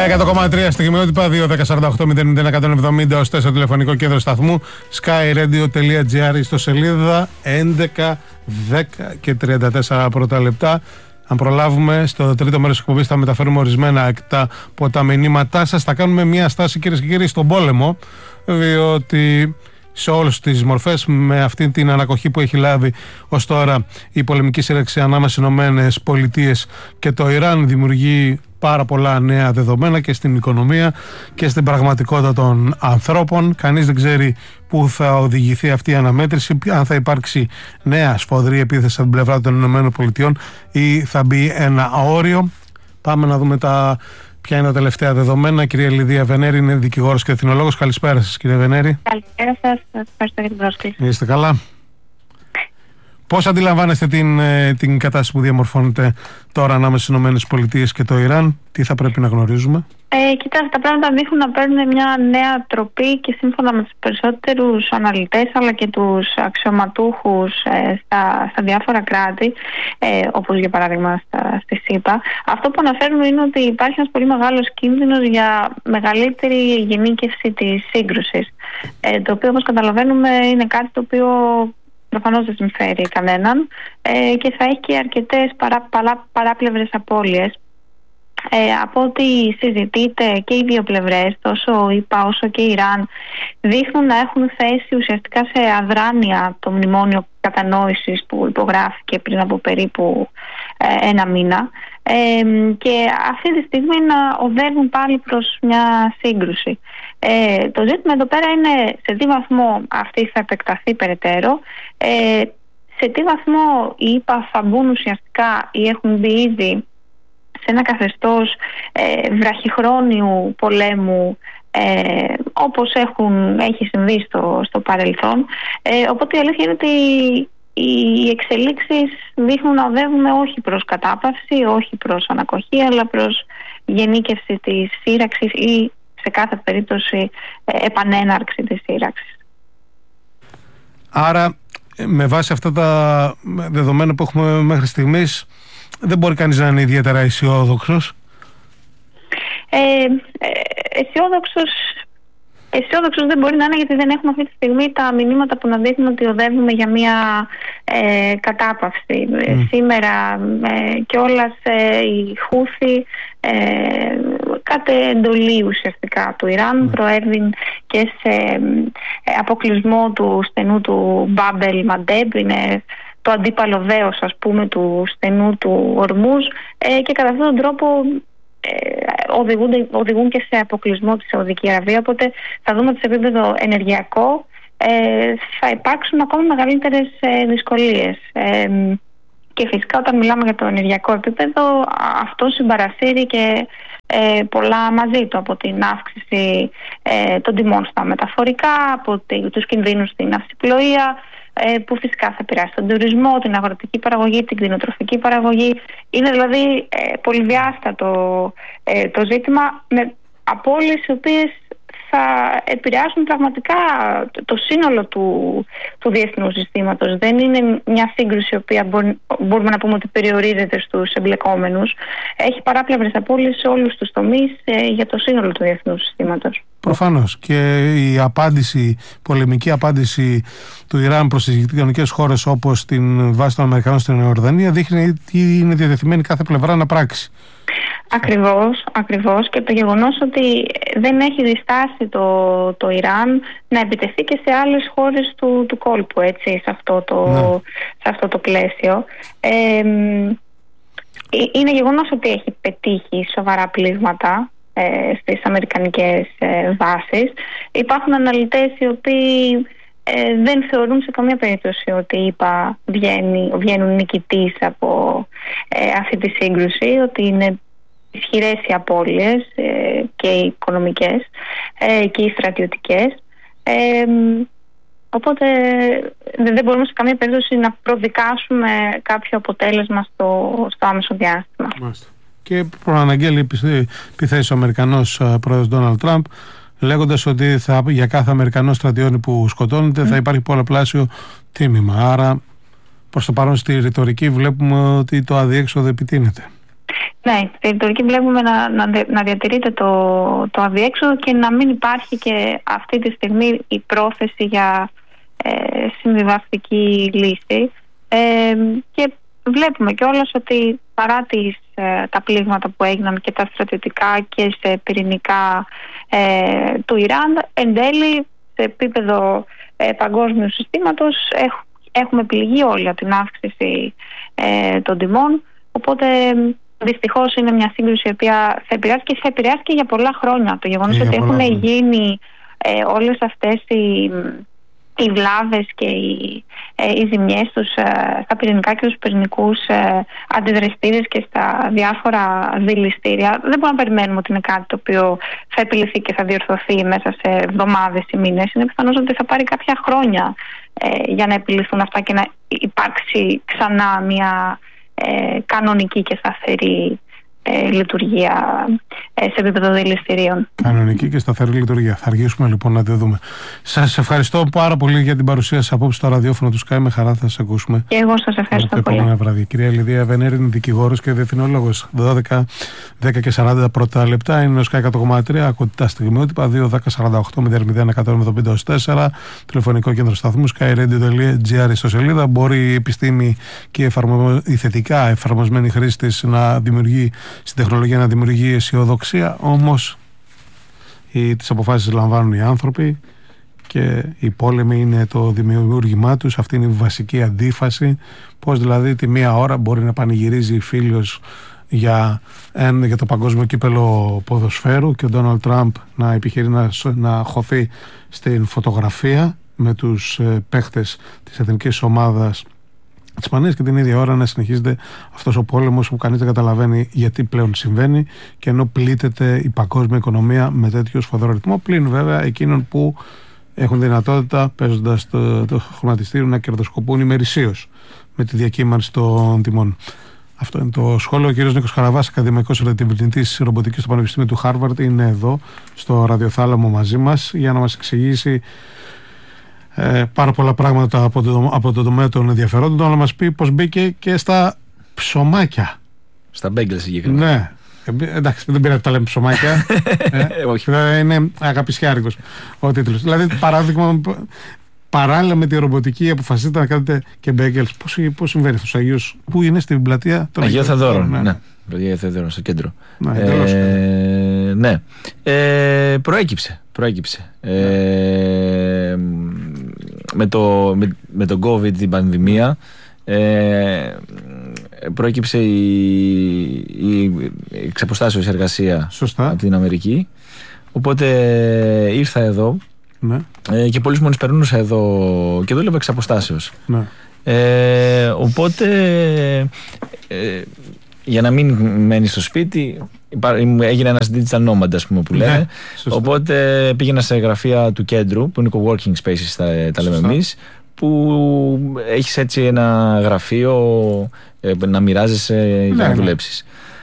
100,3 στη Χημειότυπα, 2-10-48-001-170 ως 4 τηλεφωνικό κέντρο σταθμού, skyradio.gr, στο σελίδα 11, 10 και 34 πρώτα λεπτά. Αν προλάβουμε, στο τρίτο μέρος της εκπομπής θα μεταφέρουμε ορισμένα από τα μηνύματά σας. Θα κάνουμε μια στάση, κυρίες και κύριοι, στον πόλεμο, διότι σε όλες τις μορφές, με αυτή την ανακοχή που έχει λάβει ως τώρα η πολεμική σύραξη ανάμεσα στις ΗΠΑ και το Ιράν, δημιουργεί πάρα πολλά νέα δεδομένα και στην οικονομία και στην πραγματικότητα των ανθρώπων. Κανείς δεν ξέρει πού θα οδηγηθεί αυτή η αναμέτρηση, αν θα υπάρξει νέα σφοδρή επίθεση από την πλευρά των ΗΠΑ ή θα μπει ένα όριο. Πάμε να δούμε ποια είναι τα τελευταία δεδομένα. Κυρία Λιδία Βενέρη είναι δικηγόρος και εθνολόγος. Καλησπέρα σας, κύριε Βενέρη. Καλησπέρα σας. Ευχαριστώ για την πρόσκληση. Είστε καλά? Πώς αντιλαμβάνεστε την κατάσταση που διαμορφώνεται τώρα ανάμεσα στις ΗΠΑ και το Ιράν? Τι θα πρέπει να γνωρίζουμε? Κοιτάξτε, τα πράγματα δείχνουν να παίρνουν μια νέα τροπή και σύμφωνα με τους περισσότερους αναλυτές αλλά και τους αξιωματούχους στα διάφορα κράτη, όπως για παράδειγμα στη ΣΥΠΑ, αυτό που αναφέρουν είναι ότι υπάρχει ένας πολύ μεγάλος κίνδυνος για μεγαλύτερη γενίκευση της σύγκρουσης, το οποίο, όπως καταλαβαίνουμε, είναι κάτι το οποίο προφανώς δεν συμφέρει κανέναν και θα έχει και αρκετές παράπλευρες απώλειες. Από ό,τι συζητείται, και οι δύο πλευρές, τόσο ΗΠΑ όσο και Ιράν, δείχνουν να έχουν θέσει ουσιαστικά σε αδράνεια το μνημόνιο κατανόησης που υπογράφηκε πριν από περίπου ένα μήνα, και αυτή τη στιγμή να οδεύουν πάλι προς μια σύγκρουση. Το ζήτημα εδώ πέρα είναι σε τι βαθμό αυτή θα επεκταθεί περαιτέρω, σε τι βαθμό οι ΗΠΑ θα μπουν ουσιαστικά ή έχουν μπει ήδη σε ένα καθεστώς βραχυχρόνιου πολέμου, όπως έχει συμβεί στο παρελθόν. Οπότε η αλήθεια είναι ότι οι εξελίξεις δείχνουν να οδεύουμε όχι προς κατάπαυση, όχι προς ανακοχή, αλλά προς γενίκευση της σύραξης ή σε κάθε περίπτωση επανέναρξη της σύραξης. Άρα, με βάση αυτά τα δεδομένα που έχουμε μέχρι στιγμής, δεν μπορεί κανείς να είναι ιδιαίτερα αισιόδοξος. Αισιόδοξος δεν μπορεί να είναι, γιατί δεν έχουμε αυτή τη στιγμή τα μηνύματα που να δείχνουν ότι οδεύουμε για μια κατάπαυση. Σήμερα κιόλας οι Χούθι κατ' εντολή ουσιαστικά του Ιράν προέβην και σε αποκλεισμό του στενού του Μπάμπελ Μαντέμπ, είναι το αντίπαλο δέος, ας πούμε, του στενού του Ορμούζ, και κατά αυτόν τον τρόπο οδηγούν και σε αποκλεισμό τη Σαουδική Αραβία. Οπότε θα δούμε ότι σε επίπεδο ενεργειακό θα υπάρξουν ακόμα μεγαλύτερες δυσκολίες. Και φυσικά όταν μιλάμε για το ενεργειακό επίπεδο, αυτό συμπαρασύρει και πολλά μαζί του, από την αύξηση των τιμών στα μεταφορικά, από τους κινδύνους στην ναυσιπλοεία, που φυσικά θα επηρεάσει τον τουρισμό, την αγροτική παραγωγή, την κτηνοτροφική παραγωγή. Είναι δηλαδή πολυδιάστατο το ζήτημα, με απώλειες οι οποίες θα επηρεάσουν πραγματικά το σύνολο του διεθνούς συστήματος. Δεν είναι μια σύγκρουση η οποία μπορούμε να πούμε ότι περιορίζεται στους εμπλεκόμενους. Έχει παράπλευρες απώλειες σε όλους τους τομείς για το σύνολο του διεθνούς συστήματος. Προφανώς. Και η πολεμική απάντηση του Ιράν προς τις γειτονικές χώρες, όπως την βάση των Αμερικανών στην Ιορδανία, δείχνει τι είναι διατεθειμένη κάθε πλευρά να πράξει. Ακριβώς, και το γεγονός ότι δεν έχει διστάσει το Ιράν να επιτεθεί και σε άλλες χώρες του κόλπου, έτσι, σε αυτό το πλαίσιο. Είναι γεγονός ότι έχει πετύχει σοβαρά πλήγματα στις αμερικανικές βάσεις. Υπάρχουν αναλυτές οι οποίοι δεν θεωρούν σε καμία περίπτωση ότι οι ΗΠΑ βγαίνουν νικητής από αυτή τη σύγκρουση, ότι είναι ισχυρές οι απώλειες και οι οικονομικές και οι στρατιωτικές. Οπότε δεν μπορούμε σε καμία περίπτωση να προδικάσουμε κάποιο αποτέλεσμα στο άμεσο διάστημα. Μάλιστα. Και προαναγγέλει επιθέσεις ο Αμερικανός πρόεδρος Ντόναλντ Τραμπ, λέγοντας ότι για κάθε Αμερικανό στρατιώτη που σκοτώνεται θα υπάρχει πολλαπλάσιο τίμημα. Άρα προς το παρόν στη ρητορική βλέπουμε ότι το αδιέξοδο επιτείνεται. Ναι, στη ρητορική βλέπουμε να διατηρείται το αδιέξοδο και να μην υπάρχει και αυτή τη στιγμή η πρόθεση για συμβιβαστική λύση. Και βλέπουμε κιόλας ότι παρά τα πλήγματα που έγιναν και τα στρατιωτικά και σε πυρηνικά του Ιράν, εν τέλει σε επίπεδο παγκόσμιου συστήματος έχουμε πληγεί όλοι από την αύξηση των τιμών, οπότε δυστυχώς είναι μια σύγκρουση η οποία θα επηρεάσει και θα επηρεάσει και για πολλά χρόνια. Το γεγονός ότι έχουν γίνει όλες αυτές οι βλάβες και οι ζημιές τους στα πυρηνικά και τους πυρηνικούς αντιδραστήρες και στα διάφορα δηληστήρια, δεν μπορούμε να περιμένουμε ότι είναι κάτι το οποίο θα επιληθεί και θα διορθωθεί μέσα σε εβδομάδες ή μήνες. Είναι πιθανώς ότι θα πάρει κάποια χρόνια για να επιληθούν αυτά και να υπάρξει ξανά μια κανονική και σταθερή λειτουργία σε επίπεδο δηληστηρίων. Κανονική και σταθερή λειτουργία. Θα αργήσουμε λοιπόν να το δούμε. Σας ευχαριστώ πάρα πολύ για την παρουσία σας απόψε στο ραδιόφωνο του Sky. Με χαρά θα σας ακούσουμε. Και εγώ σας ευχαριστώ πολύ. Βράδυ. Κυρία Λιδία Βενέρη είναι δικηγόρος και διεθνολόγος. 12, 10 και 40 πρώτα λεπτά. Είναι ο Sky 100,3. Ακούτε τα στιγμιότυπα 2, 10, 48, 00174. Τηλεφωνικό κέντρο σταθμού skyradio.gr στο σελίδα. Μπορεί η επιστήμη και η θετικά εφαρμοσμένη χρήση της να δημιουργεί στην τεχνολογία, να δημιουργεί αισιοδοξία, όμως τις αποφάσεις λαμβάνουν οι άνθρωποι και οι πόλεμοι είναι το δημιούργημά τους. Αυτή είναι η βασική αντίφαση, πως δηλαδή τη μία ώρα μπορεί να πανηγυρίζει φίλος για το παγκόσμιο κύπελο ποδοσφαίρου και ο Ντόναλντ Τραμπ να επιχειρεί να χωθεί στην φωτογραφία με τους παίχτες της εθνικής ομάδας της Ισπανίας και την ίδια ώρα να συνεχίζεται αυτός ο πόλεμος που κανείς δεν καταλαβαίνει γιατί πλέον συμβαίνει και ενώ πλήττεται η παγκόσμια οικονομία με τέτοιο σφοδρό ρυθμό, πλην βέβαια εκείνων που έχουν δυνατότητα παίζοντας το χρηματιστήριο να κερδοσκοπούν ημερησίως με τη διακύμανση των τιμών. Αυτό είναι το σχόλιο. Ο κύριος Νίκος Χαραβάς, ακαδημαϊκός ερευνητής ρομποτικής στο Πανεπιστήμιο του Χάρβαρντ, είναι εδώ στο ραδιοθάλαμο μαζί μας για να μας εξηγήσει πάρα πολλά πράγματα από το τομέα των ενδιαφερόντων, αλλά να μας πει πως μπήκε και στα ψωμάκια. Στα μπέγκλες συγκεκριμένα. Ναι. Εντάξει, δεν πειράζει να τα λέμε ψωμάκια. Όχι. Είναι αγαπησιάρικος ο τίτλος. Δηλαδή, παράδειγμα, παράλληλα με τη ρομποτική αποφασίσετε να κάνετε και μπέγγελς. Πώς συμβαίνει στους Αγίους, που είναι στην πλατεία των Αγίου Θεοδόρων. Ναι. Πλατεία Θεοδόρων, στο κέντρο. Ναι. Προέκυψε. Με το COVID, την πανδημία, προέκυψε η εξαποστάσεως εργασία από την Αμερική. Οπότε ήρθα εδώ, ναι, και πολλοί μόνοι περνούσα εδώ και δούλευα εξαποστάσεως. Ναι. Οπότε για να μην μένει στο σπίτι, έγινε ένας digital nomad, ας πούμε, που λένε. Ναι, οπότε πήγαινα σε γραφεία του κέντρου, που είναι co-working spaces, τα λέμε εμείς, που έχεις έτσι ένα γραφείο να μοιράζεσαι, ναι, για να δουλέψεις.